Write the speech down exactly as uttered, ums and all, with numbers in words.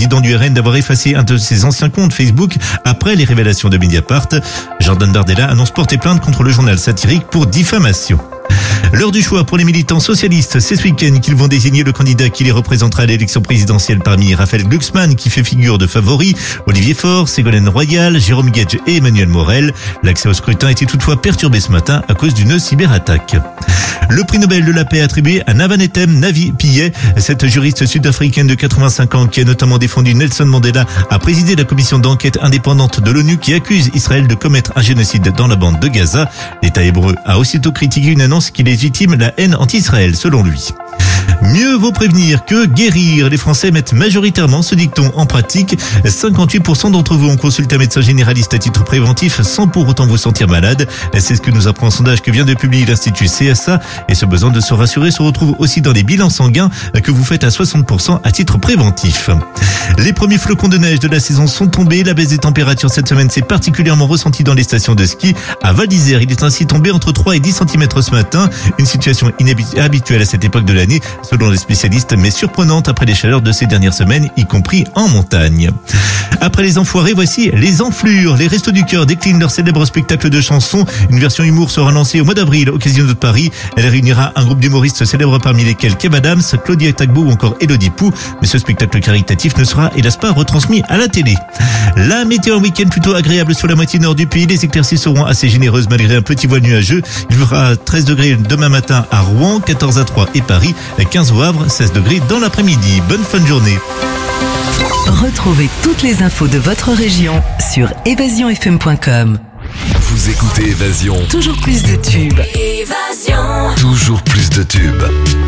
président du R N d'avoir effacé un de ses anciens comptes Facebook après les révélations de Mediapart. Jordan Bardella annonce porter plainte contre le journal satirique pour diffamation. L'heure du choix pour les militants socialistes, c'est ce week-end qu'ils vont désigner le candidat qui les représentera à l'élection présidentielle parmi Raphaël Glucksmann qui fait figure de favori, Olivier Faure, Ségolène Royal, Jérôme Guedj et Emmanuel Morel. L'accès au scrutin a été toutefois perturbé ce matin à cause d'une cyberattaque. Le prix Nobel de la paix attribué à Navanethem Navi Pillay, cette juriste sud-africaine de quatre-vingt-cinq ans qui a notamment défendu Nelson Mandela, a présidé la commission d'enquête indépendante de l'ONU qui accuse Israël de commettre un génocide dans la bande de Gaza. L'État hébreu a aussitôt critiqué une annonce qui légitime la haine anti-Israël selon lui. Mieux vaut prévenir que guérir. Les Français mettent majoritairement ce dicton en pratique. cinquante-huit pour cent d'entre vous ont consulté un médecin généraliste à titre préventif sans pour autant vous sentir malade. C'est ce que nous apprend un sondage que vient de publier l'Institut C S A. Et ce besoin de se rassurer se retrouve aussi dans les bilans sanguins que vous faites à soixante pour cent à titre préventif. Les premiers flocons de neige de la saison sont tombés. La baisse des températures cette semaine s'est particulièrement ressentie dans les stations de ski. À Val d'Isère, il est ainsi tombé entre trois et dix centimètres ce matin. Une situation inhabituelle à cette époque de l'année, selon les spécialistes, mais surprenante après les chaleurs de ces dernières semaines, y compris en montagne. Après les enfoirés, voici les enflures. Les Restos du Cœur déclinent leur célèbre spectacle de chansons. Une version humour sera lancée au mois d'avril au Casino de Paris. Elle réunira un groupe d'humoristes célèbres parmi lesquels Kev Adams, Claudia Tagbo ou encore Élodie Pou. Mais ce spectacle caritatif ne sera hélas pas retransmis à la télé. La météo, un week-end plutôt agréable sur la moitié nord du pays. Les éclaircies seront assez généreuses malgré un petit voile nuageux. Il fera treize degrés demain matin à Rouen, quatorze à Troyes et Paris, quinze au Havre, seize degrés dans l'après-midi. Bonne fin de journée. Retrouvez toutes les infos de votre région sur évasion f m point com. Vous écoutez Évasion. Toujours plus de tubes. Évasion. Toujours plus de tubes.